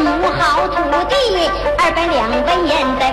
5号土地，200两文银在